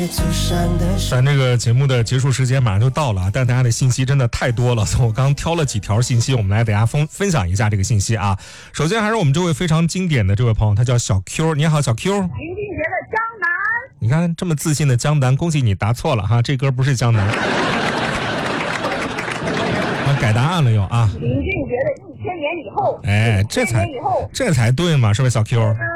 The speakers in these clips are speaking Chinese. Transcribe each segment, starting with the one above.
咱这个节目的结束时间马上就到了，但大家的信息真的太多了，所以我刚挑了几条信息，我们来给大家分享一下这个信息啊。首先还是我们这位非常经典的这位朋友，他叫小 Q。你好，小 Q。 林俊杰的江南。 你看这么自信的江南，恭喜你答错了哈，这歌不是江南。改答案了又啊！ 林俊杰的1000年以后， 哎，这才对嘛，是不是小 Q？1000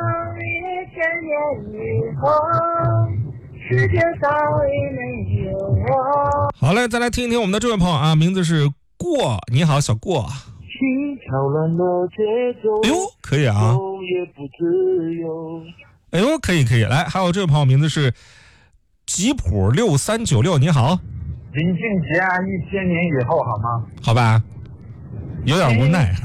年以后，世界上也没有我。 好嘞，再来听一听我们的这位朋友啊，名字是过。你好，小过。 心跳乱了节奏。 哎呦，可以啊。 也不自由。 哎呦，可以。来，还有这位朋友名字是吉普6396。你好。 林俊杰啊，1000年以后好吗？ 好吧，有点无奈。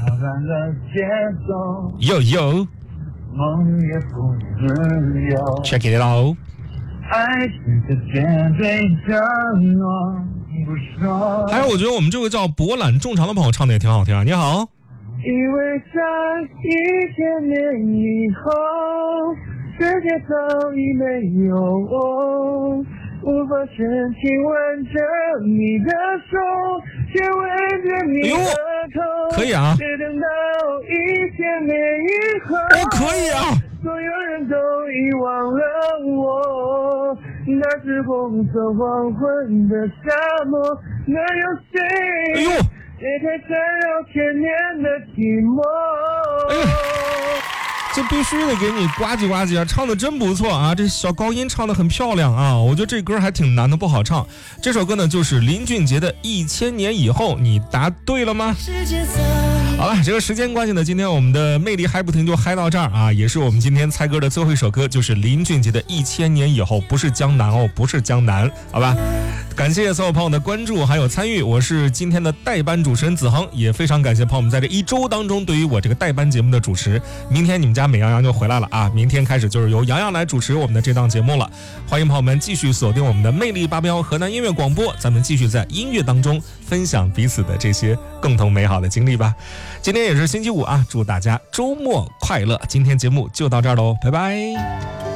有梦也不自由。 Check it out。 爱情的尖锐承诺不说。 还有我觉得我们这位叫博览众长的朋友唱的也挺好听啊。你好。 因为在1000年以后，世界早已没有我，无法深情吻着你的手，却吻着你的头。 可以啊。 只等到1000年以后， 可以啊。 所有人都遗忘了我，那是红色黄昏的沙漠，哪有谁？也可以承受1000年的寂寞。 这必须得给你呱唧呱唧啊！唱的真不错啊，这小高音唱的很漂亮啊！我觉得这歌还挺难的，不好唱。这首歌呢就是林俊杰的1000年以后，你答对了吗？好了，这个时间关系呢，今天我们的魅力嗨不停就嗨到这儿啊，也是我们今天猜歌的最后一首歌，就是林俊杰的1000年以后，不是江南哦，不是江南，好吧？感谢所有朋友的关注还有参与，我是今天的代班主持人子恒，也非常感谢朋友们在这一周当中对于我这个代班节目的主持。明天你们家美羊羊就回来了啊，明天开始就是由洋洋来主持我们的这档节目了。欢迎朋友们继续锁定我们的魅力8标河南音乐广播，咱们继续在音乐当中分享彼此的这些共同美好的经历吧。今天也是星期五啊，祝大家周末快乐。今天节目就到这儿喽，拜拜。